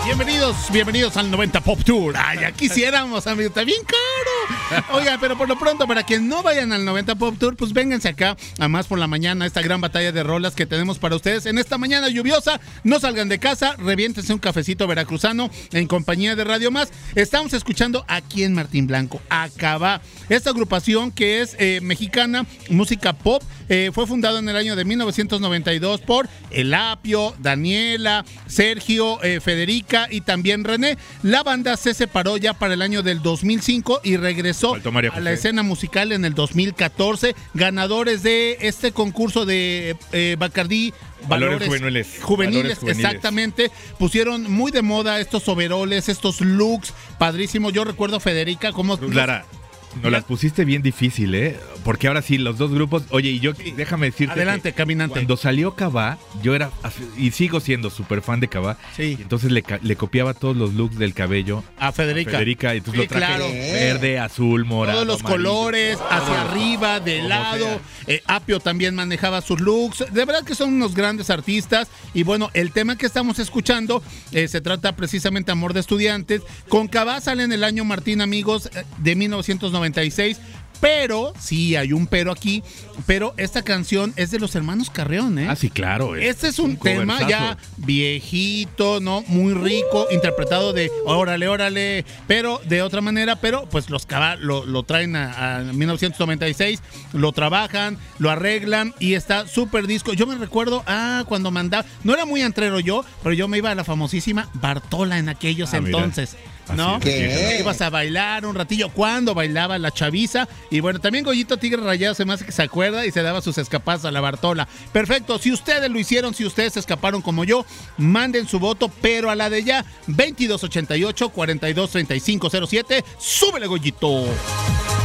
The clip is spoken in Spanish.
Bienvenidos al 90 Pop Tour. Ay, ya quisiéramos, amigo, está bien caro. Oiga, pero por lo pronto, para que no vayan al 90 Pop Tour, pues vénganse acá a Más por la Mañana, esta gran batalla de rolas que tenemos para ustedes en esta mañana lluviosa. No salgan de casa, reviéntense un cafecito veracruzano en compañía de Radio Más. Estamos escuchando aquí en Martín Blanco, Acabá, esta agrupación que es mexicana, música pop, fue fundada en el año de 1992 por El Apio, Daniela, Sergio, Federica y también René. La banda se separó ya para el año del 2005 y regresó a la escena musical en el 2014, ganadores de este concurso de Bacardí Valores juveniles, exactamente. Pusieron muy de moda estos overoles, estos looks padrísimos. Yo recuerdo, Federica, cómo... Clara, nos las pusiste bien difícil, porque ahora sí, los dos grupos... Oye, y yo, déjame decirte... Adelante, caminante. Cuando salió Cabá, yo era... Y sigo siendo súper fan de Cabá. Sí. Y entonces le copiaba todos los looks del cabello a Federica. Y entonces lo traje verde, azul, morado, todos los amarillo, colores, hacia arriba, de lado. Apio también manejaba sus looks. De verdad que son unos grandes artistas. Y bueno, el tema que estamos escuchando se trata precisamente de Amor de Estudiantes. Con Cabá sale en el año, Martín, amigos, de 1996. Pero, sí, hay un pero aquí, pero esta canción es de los hermanos Carreón, Ah, sí, claro. Este es un tema ya viejito, ¿no? Muy rico, interpretado de órale, pero de otra manera, pero pues los Cabá lo traen a 1996, lo trabajan, lo arreglan y está súper disco. Yo me recuerdo, cuando mandaba, no era muy antrero yo, pero yo me iba a la famosísima Bartola en aquellos entonces. Mira. ¿No? ¿Qué? Ibas a bailar un ratillo cuando bailaba la chaviza. Y bueno, también Goyito Tigre Rayado se me hace que se acuerda y se daba sus escapadas a la Bartola. Perfecto, si ustedes lo hicieron, si ustedes se escaparon como yo, manden su voto, pero a la de ya, 2288-423507. ¡Súbele, Goyito!